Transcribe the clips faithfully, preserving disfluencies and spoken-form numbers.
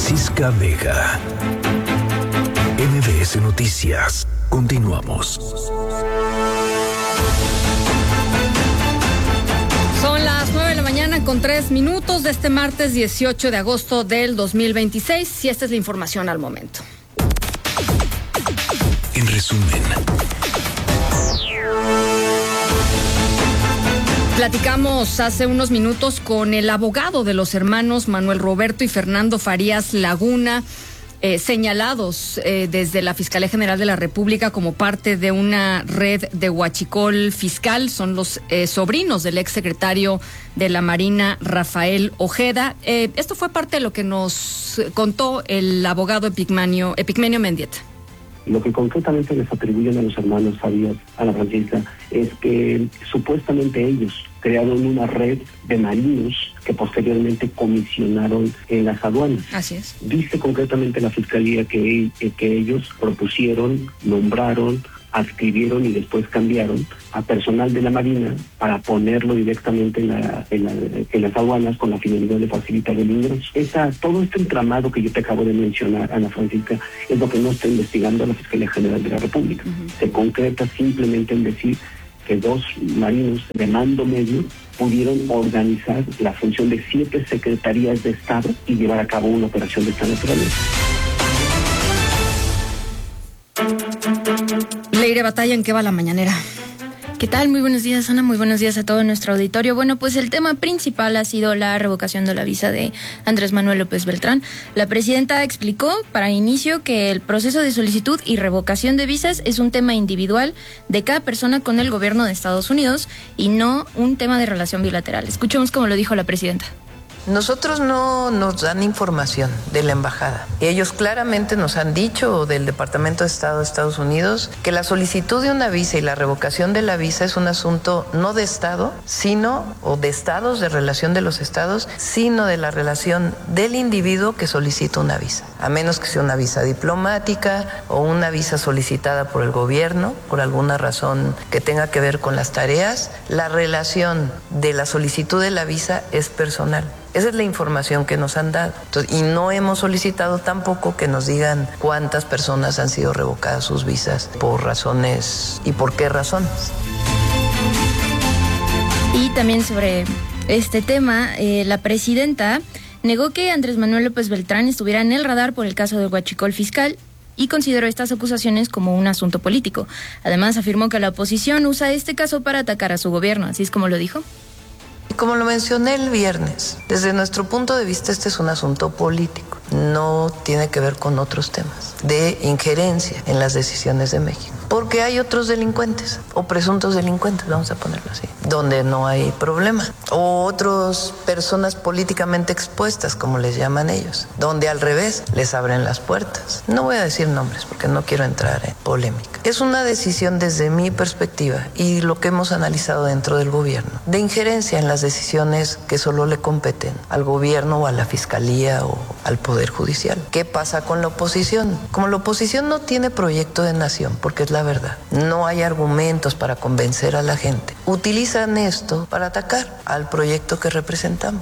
Francisca Vega. M B S Noticias. Continuamos. Son las nueve de la mañana con tres minutos de este martes dieciocho de agosto del dos mil veintiséis y esta es la información al momento. En resumen. Platicamos hace unos minutos con el abogado de los hermanos Manuel Roberto y Fernando Farías Laguna, eh, señalados eh, desde la Fiscalía General de la República como parte de una red de huachicol fiscal. Son los eh, sobrinos del exsecretario de la Marina, Rafael Ojeda. Eh, esto fue parte de lo que nos contó el abogado Epigmenio, Epigmenio Mendieta. Lo que concretamente les atribuyen a los hermanos Farías, a la Francisca, es que supuestamente ellos crearon una red de marinos que posteriormente comisionaron en las aduanas. Así es. Dice concretamente la Fiscalía que, que ellos propusieron, nombraron, adscribieron y después cambiaron a personal de la Marina para ponerlo directamente en, la, en, la, en las aduanas con la finalidad de facilitar el ingreso. Esa, todo este entramado que yo te acabo de mencionar, Ana Francisca, es lo que no está investigando la Fiscalía General de la República. Uh-huh. Se concreta simplemente en decir que dos marinos de mando medio pudieron organizar la función de siete secretarías de Estado y llevar a cabo una operación de esta naturaleza. Leire Batalla, ¿en qué va la mañanera? ¿Qué tal? Muy buenos días, Ana. Muy buenos días a todo nuestro auditorio. Bueno, pues el tema principal ha sido la revocación de la visa de Andrés Manuel López Beltrán. La presidenta explicó para inicio que el proceso de solicitud y revocación de visas es un tema individual de cada persona con el gobierno de Estados Unidos y no un tema de relación bilateral. Escuchemos cómo lo dijo la presidenta. Nosotros no nos dan información de la embajada. Ellos claramente nos han dicho, del Departamento de Estado de Estados Unidos, que la solicitud de una visa y la revocación de la visa es un asunto no de Estado, sino, o de estados, de relación de los estados, sino de la relación del individuo que solicita una visa. A menos que sea una visa diplomática o una visa solicitada por el gobierno, por alguna razón que tenga que ver con las tareas, la relación de la solicitud de la visa es personal. Esa es la información que nos han dado. Entonces, y no hemos solicitado tampoco que nos digan cuántas personas han sido revocadas sus visas, por razones y por qué razones. Y también sobre este tema, eh, la presidenta negó que Andrés Manuel López Beltrán estuviera en el radar por el caso del huachicol fiscal y consideró estas acusaciones como un asunto político. Además, afirmó que la oposición usa este caso para atacar a su gobierno, así es como lo dijo. Como lo mencioné el viernes, desde nuestro punto de vista este es un asunto político, no tiene que ver con otros temas de injerencia en las decisiones de México. Porque hay otros delincuentes, o presuntos delincuentes, vamos a ponerlo así, donde no hay problema. O otras personas políticamente expuestas, como les llaman ellos, donde al revés les abren las puertas. No voy a decir nombres porque no quiero entrar en polémica. Es una decisión desde mi perspectiva y lo que hemos analizado dentro del gobierno, de injerencia en las decisiones que solo le competen al gobierno o a la fiscalía o al Poder Judicial. ¿Qué pasa con la oposición? Como la oposición no tiene proyecto de nación, porque es la verdad, no hay argumentos para convencer a la gente, utilizan esto para atacar al proyecto que representamos.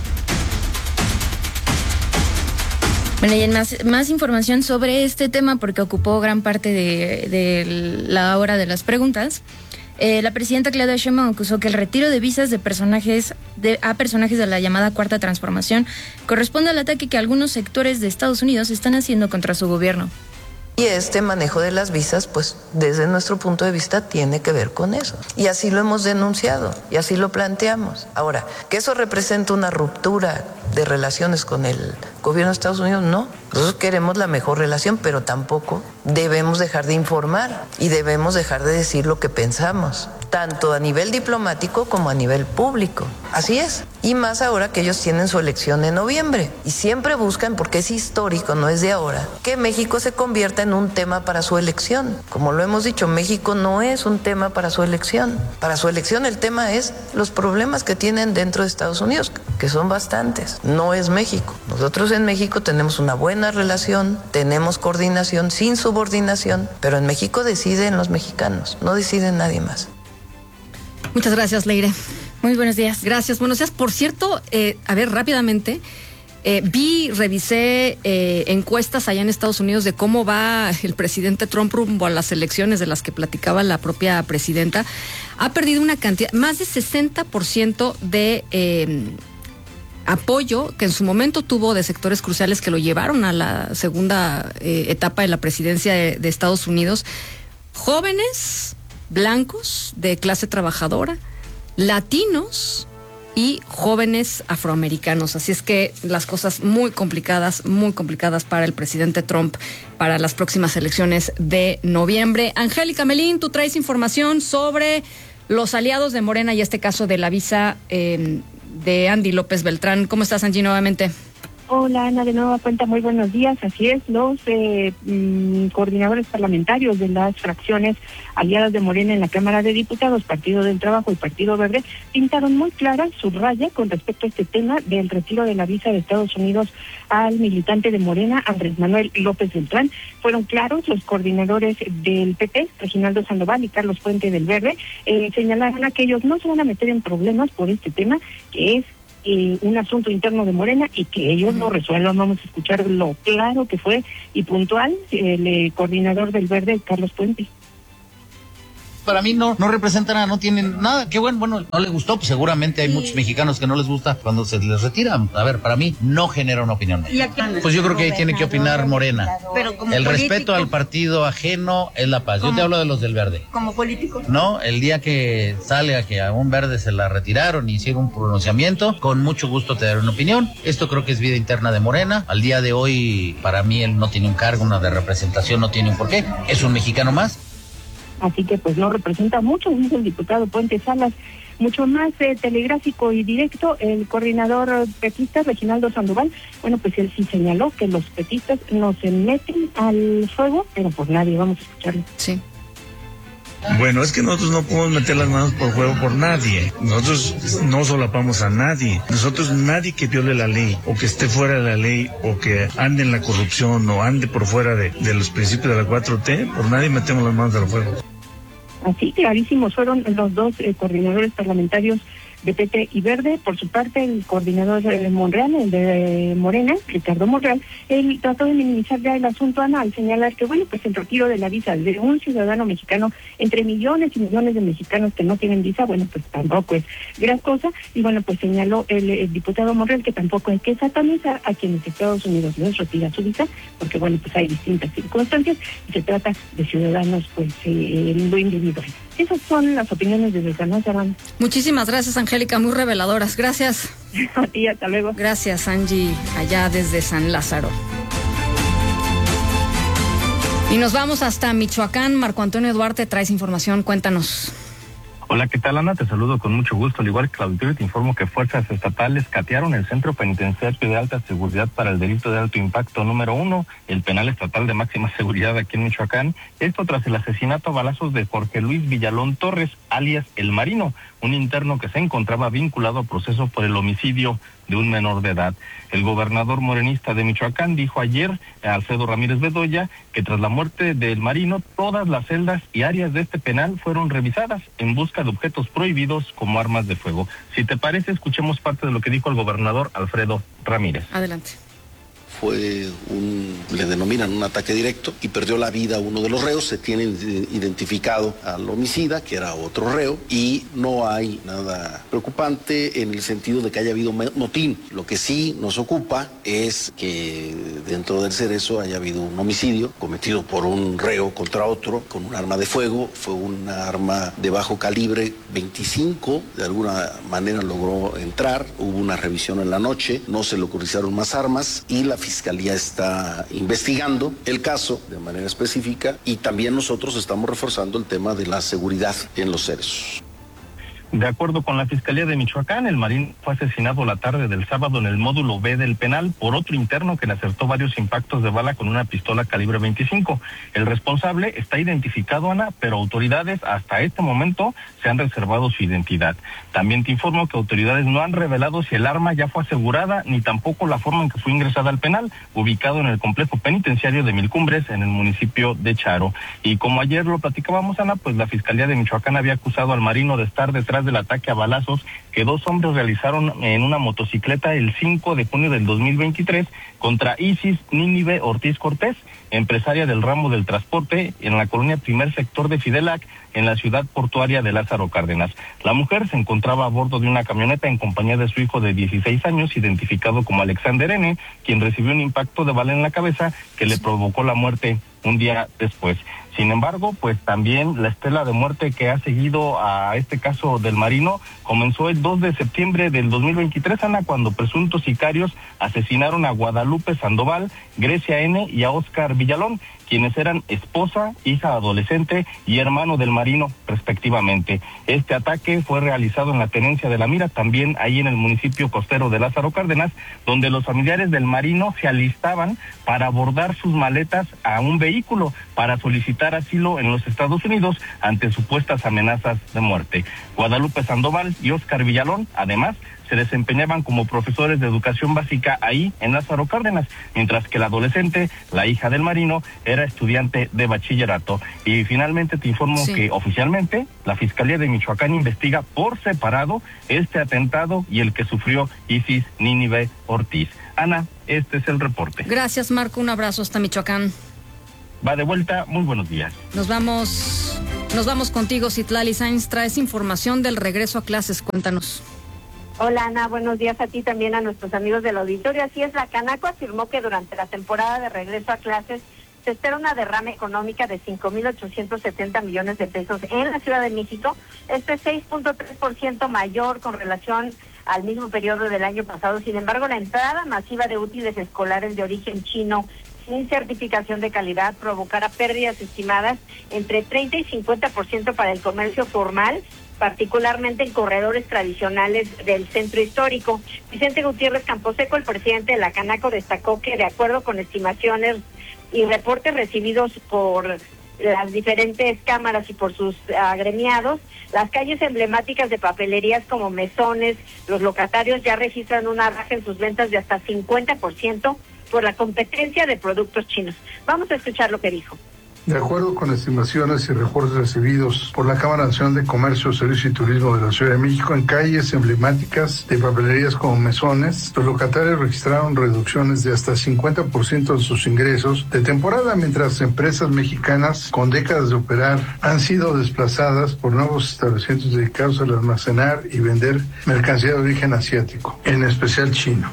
Bueno, y en más, más información sobre este tema, porque ocupó gran parte de, de la hora de las preguntas, eh, la presidenta Claudia Sheinbaum acusó que el retiro de visas de personajes de, a personajes de la llamada Cuarta Transformación corresponde al ataque que algunos sectores de Estados Unidos están haciendo contra su gobierno. Y este manejo de las visas, pues desde nuestro punto de vista tiene que ver con eso. Y así lo hemos denunciado y así lo planteamos. Ahora, ¿que eso representa una ruptura de relaciones con el gobierno de Estados Unidos? No. Nosotros queremos la mejor relación, pero tampoco debemos dejar de informar y debemos dejar de decir lo que pensamos, tanto a nivel diplomático como a nivel público. Así es. Y más ahora que ellos tienen su elección en noviembre. Y siempre buscan, porque es histórico, no es de ahora, que México se convierta en un tema para su elección. Como lo hemos dicho, México no es un tema para su elección. Para su elección el tema es los problemas que tienen dentro de Estados Unidos, que son bastantes. No es México. Nosotros en México tenemos una buena relación, tenemos coordinación sin subordinación, pero en México deciden los mexicanos, no decide nadie más. Muchas gracias, Leire. Muy buenos días. Gracias, buenos días. Por cierto, eh, a ver, rápidamente, Eh, vi, revisé eh, encuestas allá en Estados Unidos de cómo va el presidente Trump rumbo a las elecciones de las que platicaba la propia presidenta. Ha perdido una cantidad, más de sesenta por ciento de eh, apoyo que en su momento tuvo de sectores cruciales que lo llevaron a la segunda eh, etapa de la presidencia de, de Estados Unidos. Jóvenes, blancos, de clase trabajadora, latinos y jóvenes afroamericanos. Así es que las cosas muy complicadas, muy complicadas para el presidente Trump para las próximas elecciones de noviembre. Angélica Melín, tú traes información sobre los aliados de Morena y este caso de la visa eh, de Andy López Beltrán. ¿Cómo estás, Angie, nuevamente? Hola, Ana, de nueva cuenta, muy buenos días. Así es, los eh, mm, coordinadores parlamentarios de las fracciones aliadas de Morena en la Cámara de Diputados, Partido del Trabajo y Partido Verde, pintaron muy clara su raya con respecto a este tema del retiro de la visa de Estados Unidos al militante de Morena, Andrés Manuel López Beltrán. Fueron claros los coordinadores del P P, Reginaldo Sandoval y Carlos Puente del Verde, eh, señalaron a que ellos no se van a meter en problemas por este tema, que es Eh, un asunto interno de Morena y que ellos lo resuelvan. Vamos a escuchar lo claro que fue y puntual el eh, coordinador del Verde, Carlos Puente. Para mí no no representan nada, no tienen nada. Qué bueno, bueno, no le gustó, pues seguramente hay muchos mexicanos que no les gusta cuando se les retiran. A ver, para mí no genera una opinión. Pues yo creo que ahí tiene que opinar Morena. Pero como el político, respeto al partido ajeno es la paz. Yo te hablo de los del Verde. Como político. No, el día que sale a que a un Verde se la retiraron y hicieron un pronunciamiento, con mucho gusto te daré una opinión. Esto creo que es vida interna de Morena. Al día de hoy, para mí él no tiene un cargo, una de representación, no tiene un porqué. Es un mexicano más. Así que pues no representa mucho, dice el diputado Puente Salas. Mucho más eh, telegráfico y directo, el coordinador petista, Reginaldo Sandoval, bueno, pues él sí señaló que los petistas no se meten al fuego, pero por nadie. Vamos a escucharlo. Sí. Bueno, es que nosotros no podemos meter las manos por fuego por nadie. Nosotros no solapamos a nadie. Nosotros, nadie que viole la ley o que esté fuera de la ley o que ande en la corrupción o ande por fuera de, de los principios de la cuatro T, por nadie metemos las manos al fuego. Así, clarísimos fueron los dos eh, coordinadores parlamentarios de P T y Verde. Por su parte, el coordinador de Monreal, el de Morena, Ricardo Monreal, él trató de minimizar ya el asunto, Ana, al señalar que, bueno, pues el retiro de la visa de un ciudadano mexicano, entre millones y millones de mexicanos que no tienen visa, bueno, pues tampoco es gran cosa. Y bueno, pues señaló el, el diputado Monreal que tampoco hay que satanizar a quienes Estados Unidos les retira su visa, porque, bueno, pues hay distintas circunstancias y se trata de ciudadanos, pues, eh, en lo individual. Esas son las opiniones desde San Lázaro. Muchísimas gracias, Angélica, muy reveladoras. Gracias. Y hasta luego. Gracias, Angie, allá desde San Lázaro. Y nos vamos hasta Michoacán. Marco Antonio Duarte, traes información, cuéntanos. Hola, ¿qué tal, Ana? Te saludo con mucho gusto. Al igual que el auditorio, te informo que fuerzas estatales catearon el Centro Penitenciario de Alta Seguridad para el Delito de Alto Impacto número uno, el penal estatal de máxima seguridad aquí en Michoacán. Esto tras el asesinato a balazos de Jorge Luis Villalón Torres, alias El Marino, un interno que se encontraba vinculado a proceso por el homicidio de un menor de edad. El gobernador morenista de Michoacán dijo ayer, Alfredo Ramírez Bedoya, que tras la muerte del Marino, todas las celdas y áreas de este penal fueron revisadas en busca de objetos prohibidos como armas de fuego. Si te parece, escuchemos parte de lo que dijo el gobernador Alfredo Ramírez. Adelante. Fue un, le denominan un ataque directo y perdió la vida uno de los reos. Se tiene identificado al homicida, que era otro reo, y no hay nada preocupante en el sentido de que haya habido motín. Lo que sí nos ocupa es que dentro del Cerezo haya habido un homicidio cometido por un reo contra otro con un arma de fuego. Fue una arma de bajo calibre veinticinco, de alguna manera logró entrar. Hubo una revisión en la noche, no se localizaron más armas y la Fiscalía está investigando el caso de manera específica y también nosotros estamos reforzando el tema de la seguridad en los Cerezos. De acuerdo con la Fiscalía de Michoacán, el Marín fue asesinado la tarde del sábado en el módulo B del penal por otro interno que le acertó varios impactos de bala con una pistola calibre veinticinco. El responsable está identificado, Ana, pero autoridades hasta este momento se han reservado su identidad. También te informo que autoridades no han revelado si el arma ya fue asegurada ni tampoco la forma en que fue ingresada al penal, ubicado en el complejo penitenciario de Mil Cumbres, en el municipio de Charo. Y como ayer lo platicábamos, Ana, pues la Fiscalía de Michoacán había acusado al Marino de estar detrás detrás del ataque a balazos que dos hombres realizaron en una motocicleta el cinco de junio del dos mil veintitrés contra Isis Nínive Ortiz Cortés, empresaria del ramo del transporte en la colonia Primer Sector de Fidelac, en la ciudad portuaria de Lázaro Cárdenas. La mujer se encontraba a bordo de una camioneta en compañía de su hijo de dieciséis años, identificado como Alexander N., quien recibió un impacto de bala en la cabeza que le provocó la muerte un día después. Sin embargo, pues también la estela de muerte que ha seguido a este caso del Marino comenzó el dos de septiembre del dos mil veintitrés, Ana, cuando presuntos sicarios asesinaron a Guadalupe Sandoval, Grecia N. y a Óscar Villalón, quienes eran esposa, hija adolescente y hermano del Marino, respectivamente. Este ataque fue realizado en la tenencia de La Mira, también ahí en el municipio costero de Lázaro Cárdenas, donde los familiares del Marino se alistaban para abordar sus maletas a un vehículo para solicitar asilo en los Estados Unidos ante supuestas amenazas de muerte. Guadalupe Sandoval y Óscar Villalón, además, se desempeñaban como profesores de educación básica ahí en Lázaro Cárdenas, mientras que la adolescente, la hija del Marino, era estudiante de bachillerato. Y finalmente te informo sí. que oficialmente la Fiscalía de Michoacán investiga por separado este atentado y el que sufrió Isis Nínive Ortiz. Ana, este es el reporte. Gracias, Marco, un abrazo hasta Michoacán. Va de vuelta, muy buenos días. Nos vamos, nos vamos contigo, Citlali Sainz, traes información del regreso a clases, cuéntanos. Hola Ana, buenos días a ti, también a nuestros amigos del auditorio. Así es, la Canaco afirmó que durante la temporada de regreso a clases se espera una derrama económica de cinco mil ochocientos setenta millones de pesos en la Ciudad de México. Este es seis punto tres por ciento mayor con relación al mismo periodo del año pasado. Sin embargo, la entrada masiva de útiles escolares de origen chino sin certificación de calidad provocará pérdidas estimadas entre treinta y cincuenta por ciento para el comercio formal, particularmente en corredores tradicionales del centro histórico. Vicente Gutiérrez Camposeco, el presidente de la Canaco, destacó que de acuerdo con estimaciones y reportes recibidos por las diferentes cámaras y por sus agremiados, las calles emblemáticas de papelerías como Mesones, los locatarios ya registran una baja en sus ventas de hasta cincuenta por ciento por la competencia de productos chinos. Vamos a escuchar lo que dijo. De acuerdo con estimaciones y reportes recibidos por la Cámara Nacional de Comercio, Servicio y Turismo de la Ciudad de México, en calles emblemáticas de papelerías como Mesones, los locatarios registraron reducciones de hasta cincuenta por ciento de sus ingresos de temporada, mientras empresas mexicanas con décadas de operar han sido desplazadas por nuevos establecimientos dedicados al almacenar y vender mercancía de origen asiático, en especial chino.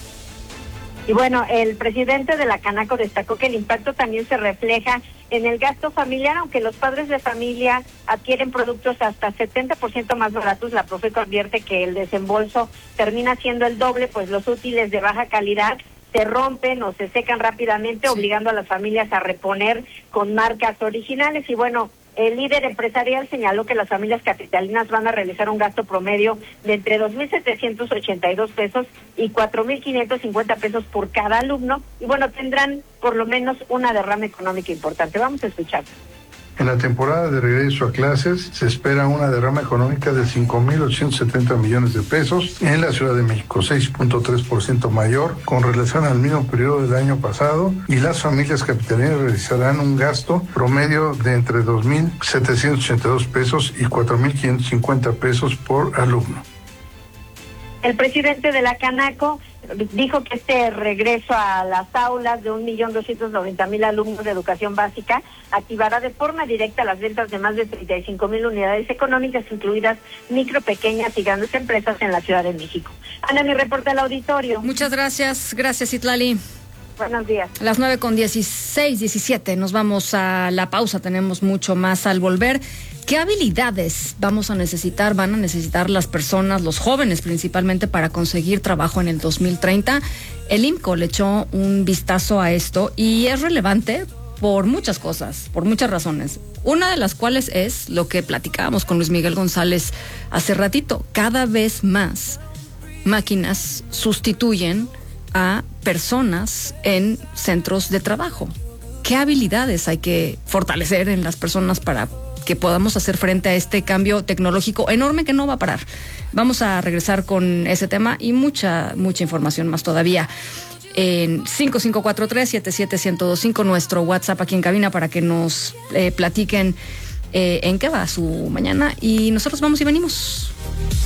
Y bueno, el presidente de la Canaco destacó que el impacto también se refleja en el gasto familiar, aunque los padres de familia adquieren productos hasta setenta por ciento más baratos. La Profeco advierte que el desembolso termina siendo el doble, pues los útiles de baja calidad se rompen o se secan rápidamente, obligando a las familias a reponer con marcas originales. Y bueno, el líder empresarial señaló que las familias capitalinas van a realizar un gasto promedio de entre dos mil setecientos ochenta y dos pesos y cuatro mil quinientos cincuenta pesos por cada alumno. Y bueno, tendrán por lo menos una derrama económica importante. Vamos a escuchar. En la temporada de regreso a clases se espera una derrama económica de cinco mil ochocientos setenta millones de pesos en la Ciudad de México, seis punto tres por ciento mayor con relación al mismo periodo del año pasado, y las familias capitalinas realizarán un gasto promedio de entre dos mil setecientos ochenta y dos pesos y cuatro mil quinientos cincuenta pesos por alumno. El presidente de la Canaco dijo que este regreso a las aulas de un millón doscientos noventa mil alumnos de educación básica activará de forma directa las ventas de más de treinta y cinco mil unidades económicas, incluidas micro, pequeñas y grandes empresas en la Ciudad de México. Ana, mi reporte al auditorio. Muchas gracias, gracias Citlali. Buenos días. Las nueve con dieciséis, diecisiete, nos vamos a la pausa, tenemos mucho más al volver. ¿Qué habilidades vamos a necesitar, van a necesitar las personas, los jóvenes principalmente, para conseguir trabajo en el dos mil treinta? El I M C O le echó un vistazo a esto y es relevante por muchas cosas, por muchas razones. Una de las cuales es lo que platicábamos con Luis Miguel González hace ratito. Cada vez más máquinas sustituyen a personas en centros de trabajo. ¿Qué habilidades hay que fortalecer en las personas para que podamos hacer frente a este cambio tecnológico enorme que no va a parar? Vamos a regresar con ese tema y mucha, mucha información más todavía en cinco cinco cuatro tres, siete siete uno cero dos cinco, nuestro WhatsApp aquí en cabina, para que nos eh, platiquen eh, en qué va su mañana y nosotros vamos y venimos.